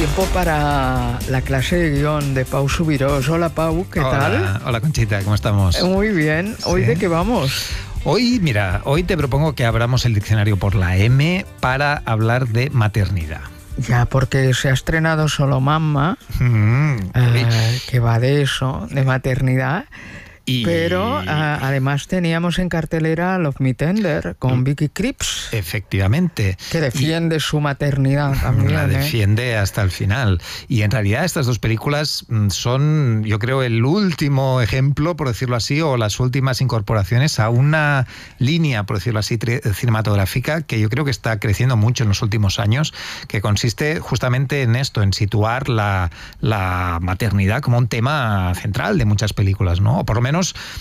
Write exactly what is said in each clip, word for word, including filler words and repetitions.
tiempo para la clase de guión de Pau Subirós. Hola, Pau, ¿qué hola, tal? Hola, Conchita, ¿cómo estamos? Muy bien. ¿Hoy ¿Sí? de qué vamos? Hoy, mira, hoy te propongo que abramos el diccionario por la M para hablar de maternidad. Ya, porque se ha estrenado Solo Mamma, Mm, eh, que va de eso, de maternidad. y... Pero uh, además teníamos en cartelera Love Me Tender con Vicky Krieps. Efectivamente. Que defiende y su maternidad también. La defiende ¿eh? hasta el final. Y en realidad estas dos películas son, yo creo, el último ejemplo, por decirlo así, o las últimas incorporaciones a una línea, por decirlo así, cinematográfica que yo creo que está creciendo mucho en los últimos años, que consiste justamente en esto, en situar la, la maternidad como un tema central de muchas películas, ¿no? O por lo menos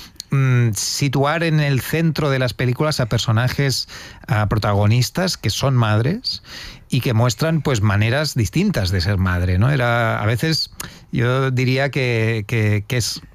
situar en el centro de las películas a personajes a protagonistas que son madres y que muestran pues maneras distintas de ser madre, ¿no? Era a veces yo diría que, que, que es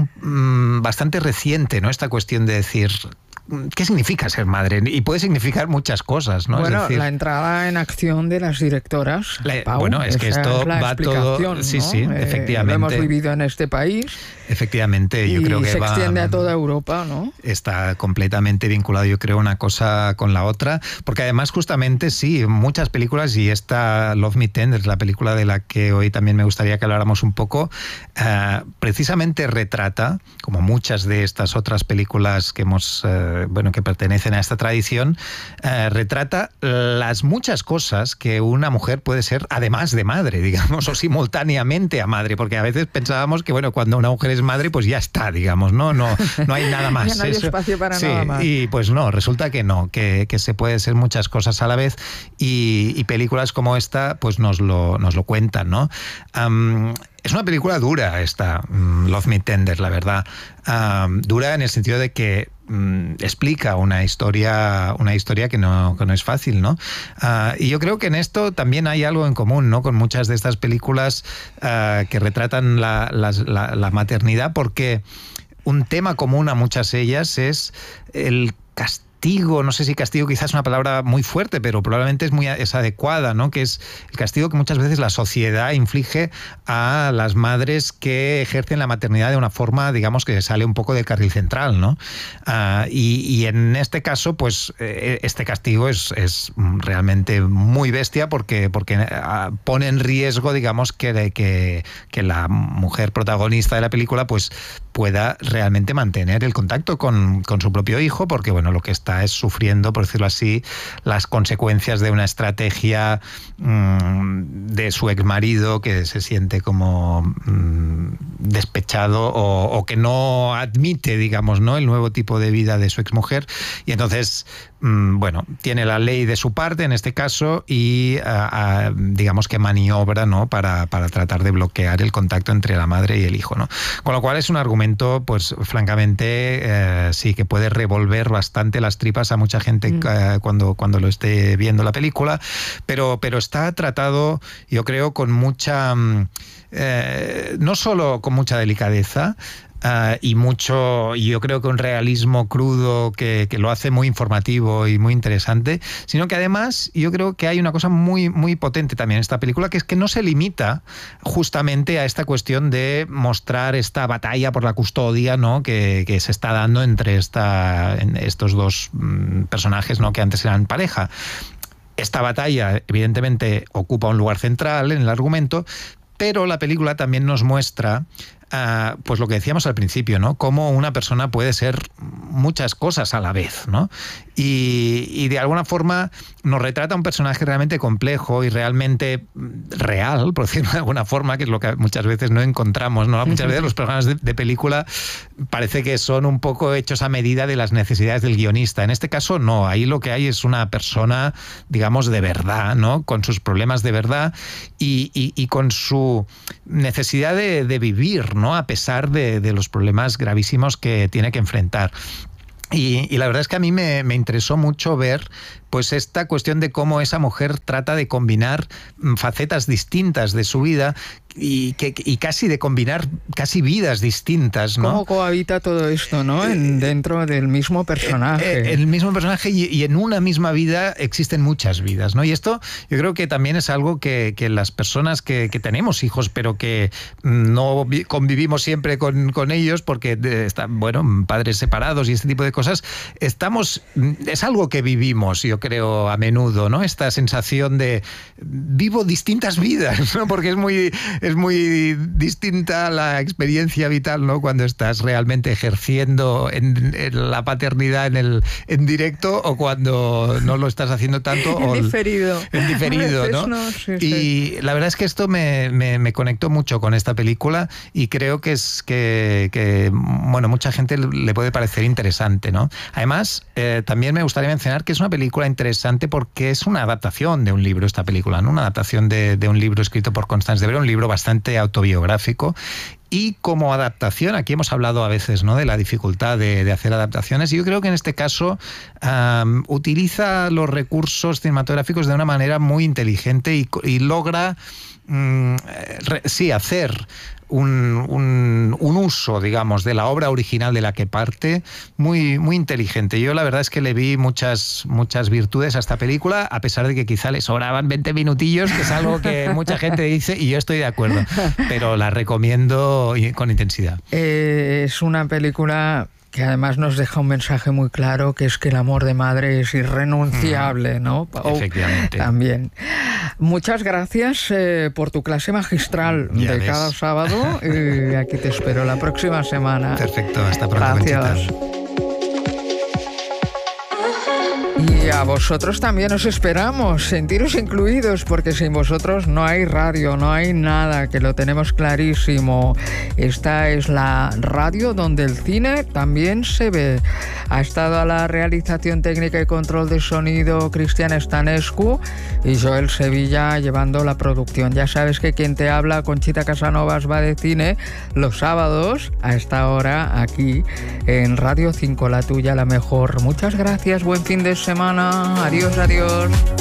mm, bastante reciente, ¿no? Esta cuestión de decir ¿qué significa ser madre? Y puede significar muchas cosas, ¿no? Bueno, es decir, la entrada en acción de las directoras. La, Pau, bueno, es que esto es va todo. ¿no? Sí, sí, eh, efectivamente. Lo hemos vivido en este país. Efectivamente, yo y creo que se va, extiende a toda Europa, ¿no? Está completamente vinculado, yo creo, una cosa con la otra, porque además justamente sí, muchas películas, y esta Love Me Tender, la película de la que hoy también me gustaría que habláramos un poco, eh, precisamente retrata, como muchas de estas otras películas que hemos, eh, bueno, que pertenecen a esta tradición, eh, retrata las muchas cosas que una mujer puede ser además de madre, digamos, o simultáneamente a madre, porque a veces pensábamos que, bueno, cuando una mujer es madre, pues ya está, digamos, ¿no? No, no hay nada más. Ya no hay Eso, espacio para sí, nada más. Y pues no, resulta que no, que, que se puede ser muchas cosas a la vez y, y películas como esta pues nos lo, nos lo cuentan, ¿no? Um, es una película dura esta, um, Love Me Tender, la verdad. Um, dura en el sentido de que um, explica una historia, una historia que no, que no es fácil, ¿no? Uh, y yo creo que en esto también hay algo en común, ¿no? Con muchas de estas películas uh, que retratan la, la, la, la maternidad, porque un tema común a muchas de ellas es el castigo. No sé si castigo quizás es una palabra muy fuerte, pero probablemente es muy es adecuada, ¿no? Que es el castigo que muchas veces la sociedad inflige a las madres que ejercen la maternidad de una forma, digamos, que sale un poco del carril central, ¿no? Uh, y, y en este caso, pues este castigo es, es realmente muy bestia porque, porque uh, pone en riesgo, digamos, que, que, que la mujer protagonista de la película pues pueda realmente mantener el contacto con, con su propio hijo, porque, bueno, lo que está es sufriendo, por decirlo así, las consecuencias de una estrategia mmm, de su exmarido que se siente como mmm, despechado o, o que no admite, digamos, ¿no? el nuevo tipo de vida de su exmujer. Y entonces, mmm, bueno, tiene la ley de su parte en este caso y a, a, digamos que maniobra, ¿no? para, para tratar de bloquear el contacto entre la madre y el hijo, ¿no? Con lo cual es un argumento, pues francamente, eh, sí, que puede revolver bastante las tripas a mucha gente mm. uh, cuando, cuando lo esté viendo la película, pero, pero está tratado, yo creo, con mucha, eh, no solo con mucha delicadeza, Uh, y mucho, y yo creo que un realismo crudo que, que lo hace muy informativo y muy interesante, sino que además yo creo que hay una cosa muy, muy potente también en esta película, que es que no se limita justamente a esta cuestión de mostrar esta batalla por la custodia, ¿no? que, que se está dando entre esta, en estos dos mm, personajes, ¿no? que antes eran pareja. Esta batalla evidentemente ocupa un lugar central en el argumento, pero la película también nos muestra Uh, pues lo que decíamos al principio, ¿no? Cómo una persona puede ser muchas cosas a la vez, ¿no? Y, y de alguna forma nos retrata un personaje realmente complejo y realmente real, por decirlo de alguna forma, que es lo que muchas veces no encontramos, ¿no? Muchas veces los personajes de, de película parece que son un poco hechos a medida de las necesidades del guionista. En este caso, no. Ahí lo que hay es una persona, digamos, de verdad, ¿no? Con sus problemas de verdad y, y, y con su necesidad de, de vivir, ¿no? A pesar de, de los problemas gravísimos que tiene que enfrentar. Y, y la verdad es que a mí me, me interesó mucho ver pues esta cuestión de cómo esa mujer trata de combinar facetas distintas de su vida y, que, y casi de combinar casi vidas distintas, ¿no? ¿Cómo cohabita todo esto, ¿no? En, dentro del mismo personaje. El, el mismo personaje y, y en una misma vida existen muchas vidas, ¿no? Y esto yo creo que también es algo que, que las personas que, que tenemos hijos, pero que no convivimos siempre con, con ellos porque están, bueno, padres separados y este tipo de cosas, estamos, es algo que vivimos, yo creo, a menudo, ¿no? Esta sensación de vivo distintas vidas, ¿no? Porque es muy, es muy distinta la experiencia vital, ¿no? Cuando estás realmente ejerciendo en, en la paternidad en el en directo o cuando no lo estás haciendo tanto. En o diferido. En diferido, ¿no? no sí, y sí. La verdad es que esto me, me, me conectó mucho con esta película y creo que es que, que bueno, mucha gente le puede parecer interesante, ¿no? Además, eh, también me gustaría mencionar que es una película interesante porque es una adaptación de un libro, esta película, ¿no? Una adaptación de, de un libro escrito por Constance de Vera, un libro bastante autobiográfico. Y como adaptación, aquí hemos hablado a veces, ¿no?, de la dificultad de, de hacer adaptaciones, y yo creo que en este caso um, utiliza los recursos cinematográficos de una manera muy inteligente y, y logra, um, re, sí, hacer un, un, un uso, digamos, de la obra original de la que parte muy, muy inteligente. Yo la verdad es que le vi muchas, muchas virtudes a esta película, a pesar de que quizá le sobraban veinte minutillos, que es algo que mucha gente dice y yo estoy de acuerdo, pero la recomiendo con intensidad. Eh, es una película que además nos deja un mensaje muy claro, que es que el amor de madre es irrenunciable, ¿no? Efectivamente. Oh, también. Muchas gracias eh, por tu clase magistral ya de ves. cada sábado y aquí te espero la próxima semana. Perfecto, hasta pronto. Gracias. Conchita. Y a vosotros también os esperamos, sentiros incluidos, porque sin vosotros no hay radio, no hay nada, que lo tenemos clarísimo. Esta es la radio donde el cine también se ve. Ha estado a la realización técnica y control de sonido Cristian Stanescu y Joel Sevilla llevando la producción. Ya sabes que quien te habla, Conchita Casanovas, va de cine los sábados a esta hora aquí en Radio cinco, la tuya, la mejor. Muchas gracias, buen fin de semana. Adiós, adiós.